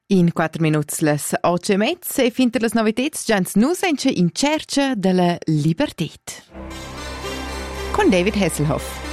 In 4 minuti les 8:30 e finite le novità già nus in cerca della libertà. Con David Hasselhoff.